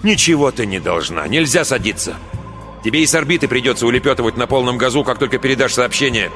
Ничего ты не должна, нельзя садиться. Тебе и с орбиты придется улепетывать на полном газу, как только передашь сообщение.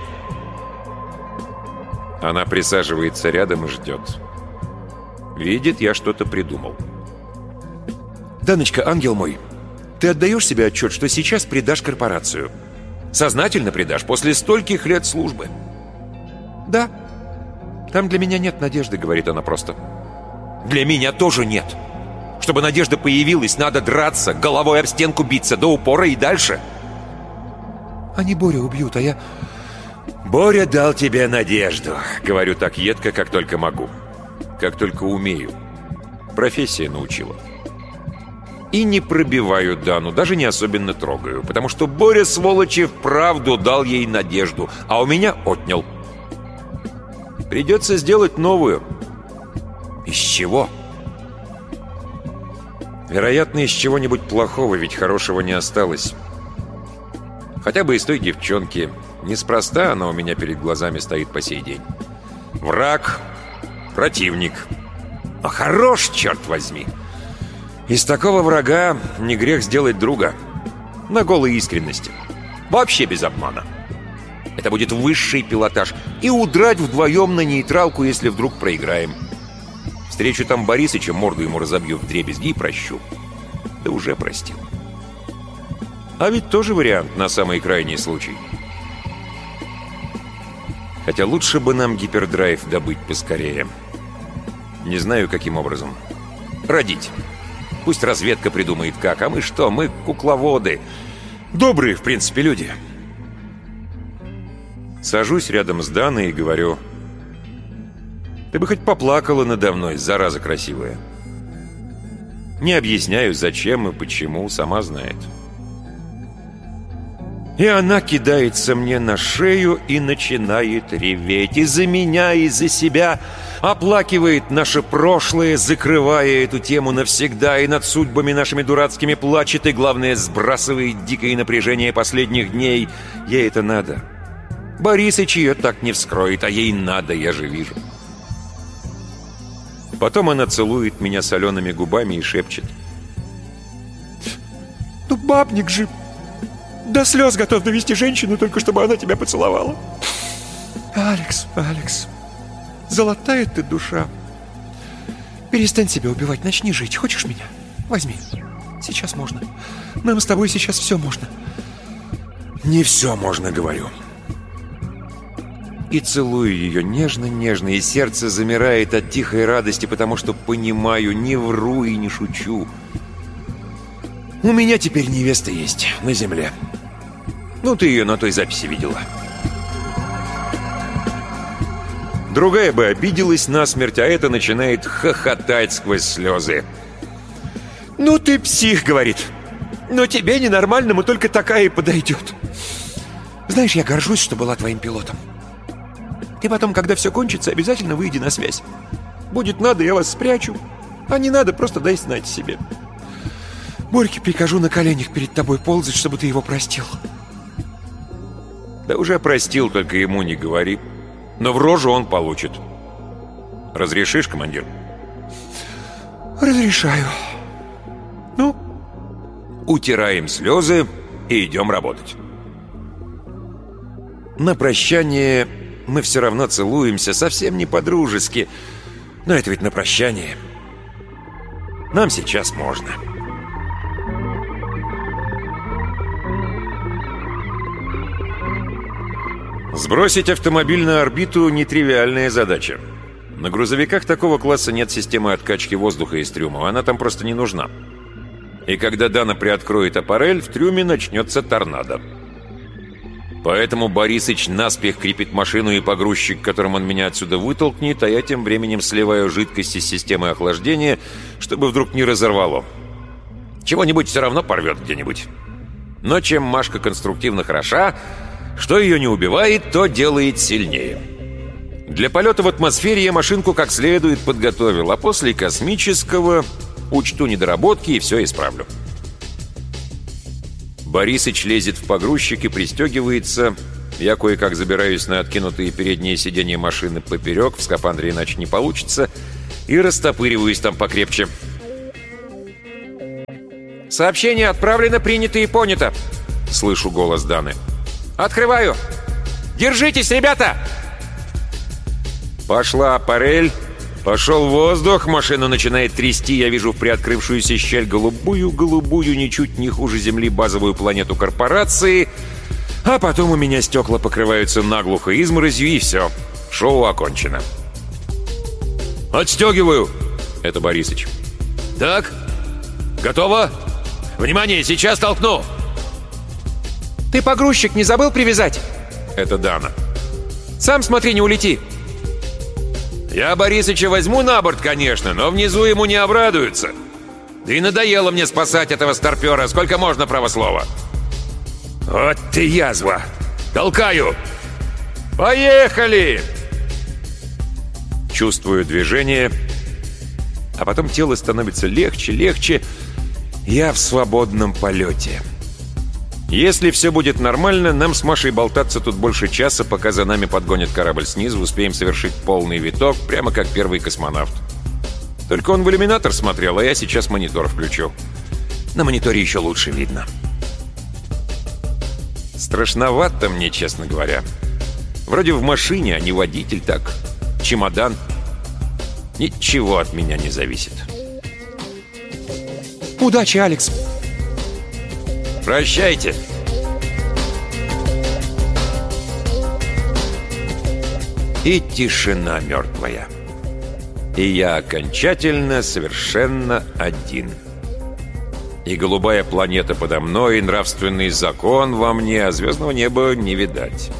Она присаживается рядом и ждет. Видит, я что-то придумал. Даночка, ангел мой, ты отдаешь себе отчет, что сейчас предашь корпорацию? Сознательно предашь после стольких лет службы? Да. Там для меня нет надежды, говорит она просто. Для меня тоже нет. Чтобы надежда появилась, надо драться, головой об стенку биться, до упора и дальше. Они Борю убьют, а я... Боря дал тебе надежду. Говорю так едко, как только могу. Как только умею. Профессия научила. И не пробиваю Дану, даже не особенно трогаю, потому что Боря, сволочи, вправду дал ей надежду, а у меня отнял. Придется сделать новую. Из чего? Вероятно, из чего-нибудь плохого, ведь хорошего не осталось. Хотя бы из той девчонки. Неспроста она у меня перед глазами стоит по сей день. Враг, противник. Но хорош, черт возьми. Из такого врага не грех сделать друга. На голой искренности. Вообще без обмана. Это будет высший пилотаж. И удрать вдвоем на нейтралку, если вдруг проиграем. Встречу там Борисыча, морду ему разобью вдребезги и прощу. Да уже простил. А ведь тоже вариант на самый крайний случай. Хотя лучше бы нам гипердрайв добыть поскорее. Не знаю, каким образом. Родить. Пусть разведка придумает как. А мы что? Мы кукловоды. Добрые, в принципе, люди. Сажусь рядом с Даной и говорю: ты бы хоть поплакала надо мной, зараза красивая. Не объясняю, зачем и почему, сама знает. И она кидается мне на шею и начинает реветь. И за меня, и за себя. Оплакивает наше прошлое, закрывая эту тему навсегда. И над судьбами нашими дурацкими плачет. И, главное, сбрасывает дикое напряжение последних дней. Ей это надо. Борисыч ее так не вскроет, а ей надо, я же вижу. Потом она целует меня солеными губами и шепчет: ну, бабник же, до слез готов довести женщину, только чтобы она тебя поцеловала. Алекс, Алекс, золотая ты душа. Перестань себя убивать, начни жить. Хочешь меня? Возьми. Сейчас можно. Нам с тобой сейчас все можно. Не все можно, говорю. И целую ее нежно-нежно, и сердце замирает от тихой радости, потому что понимаю, не вру и не шучу. У меня теперь невеста есть на земле. Ну, ты ее на той записи видела. Другая бы обиделась насмерть, а эта начинает хохотать сквозь слезы. «Ну ты псих», — говорит. «Но тебе, ненормальному, только такая и подойдет. Знаешь, я горжусь, что была твоим пилотом. Ты потом, когда все кончится, обязательно выйди на связь. Будет надо, я вас спрячу. А не надо, просто дай знать себе. Борьке прикажу на коленях перед тобой ползать, чтобы ты его простил». Да уже простил, только ему не говори. Но в рожу он получит. Разрешишь, командир? Разрешаю. Ну? Утираем слезы и идем работать. На прощание мы все равно целуемся, совсем не по-дружески. Но это ведь на прощание. Нам сейчас можно. Сбросить автомобиль на орбиту — нетривиальная задача. На грузовиках такого класса нет системы откачки воздуха из трюма, она там просто не нужна. И когда Дана приоткроет аппарель, в трюме начнется торнадо. Поэтому Борисыч наспех крепит машину и погрузчик, которым он меня отсюда вытолкнет, а я тем временем сливаю жидкость из системы охлаждения, чтобы вдруг не разорвало. Чего-нибудь все равно порвет где-нибудь. Но чем Машка конструктивно хороша, что ее не убивает, то делает сильнее. Для полета в атмосфере я машинку как следует подготовил, а после космического учту недоработки и все исправлю. Борисыч лезет в погрузчик и пристегивается. Я кое-как забираюсь на откинутые передние сиденья машины поперек, в скафандре иначе не получится, и растопыриваюсь там покрепче. «Сообщение отправлено, принято и понято!» Слышу голос Даны. «Открываю! Держитесь, ребята!» Пошла аппарель, пошел воздух, машина начинает трясти, я вижу в приоткрывшуюся щель голубую, ничуть не хуже Земли базовую планету корпорации, а потом у меня стекла покрываются наглухо изморозью, и все, шоу окончено. «Отстегиваю!» — это Борисыч. «Так, готово? Внимание, сейчас толкну!» «Ты погрузчик не забыл привязать?» — это Дана. «Сам смотри, не улети!» «Я Борисыча возьму на борт, конечно, но внизу ему не обрадуются. Да и надоело мне спасать этого старпера, сколько можно, право слова!» «Вот ты язва! Толкаю! Поехали!» Чувствую движение, а потом тело становится легче. Я в свободном полете. Если все будет нормально, нам с Машей болтаться тут больше часа, пока за нами подгонит корабль снизу, успеем совершить полный виток, прямо как первый космонавт. Только он в иллюминатор смотрел, а я сейчас монитор включу. На мониторе еще лучше видно. Страшновато мне, честно говоря. Вроде в машине, а не водитель, так. Чемодан. Ничего от меня не зависит. Удачи, Алекс. Прощайте. И тишина мертвая. И я окончательно, совершенно один. И голубая планета подо мной, и нравственный закон во мне, а звездного неба не видать.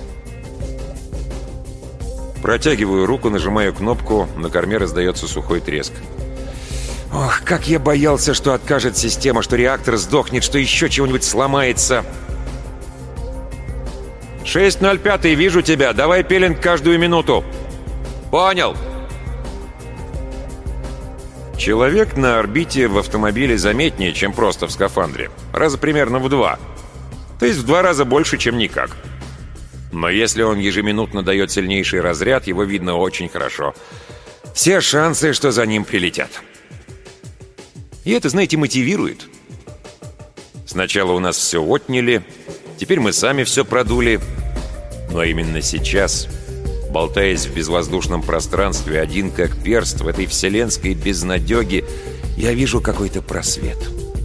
Протягиваю руку, нажимаю кнопку, на корме раздается сухой треск. Ох, как я боялся, что откажет система, что реактор сдохнет, что еще чего-нибудь сломается. 605, вижу тебя. Давай пеленг каждую минуту. Понял. Человек на орбите в автомобиле заметнее, чем просто в скафандре. Раза примерно в 2. То есть в 2 раза больше, чем никак. Но если он ежеминутно дает сильнейший разряд, его видно очень хорошо. Все шансы, что за ним прилетят. И это, знаете, мотивирует. Сначала у нас все отняли, теперь мы сами все продули. Но именно сейчас, болтаясь в безвоздушном пространстве, один как перст в этой вселенской безнадеге, я вижу какой-то просвет.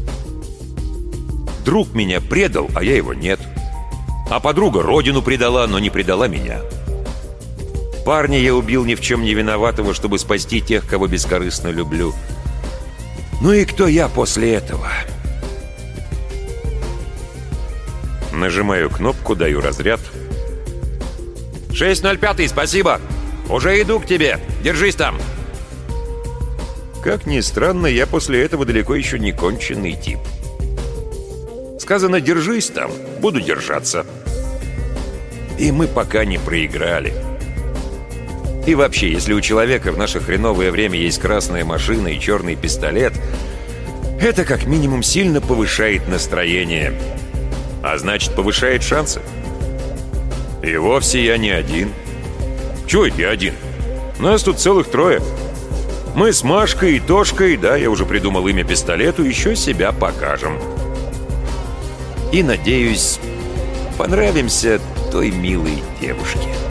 Друг меня предал, а я его нет. А подруга родину предала, но не предала меня. Парня я убил ни в чем не виноватого, чтобы спасти тех, кого бескорыстно люблю. Ну и кто я после этого? Нажимаю кнопку, даю разряд. 605, спасибо. Уже иду к тебе. Держись там. Как ни странно, я после этого далеко еще не конченый тип. Сказано «держись там», буду держаться. И мы пока не проиграли. И вообще, если у человека в наше хреновое время есть красная машина и черный пистолет, это как минимум сильно повышает настроение. А значит, повышает шансы. И вовсе я не один. Чего это я один? Нас тут целых 3. Мы с Машкой и Тошкой, да, я уже придумал имя пистолету, еще себя покажем. И, надеюсь, понравимся той милой девушке.